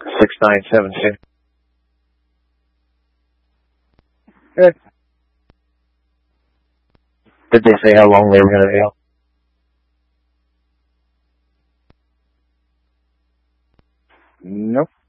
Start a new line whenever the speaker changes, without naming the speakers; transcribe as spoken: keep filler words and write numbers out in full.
six nine seven two.
Good.
Did they say how long they were going to be out?
Nope.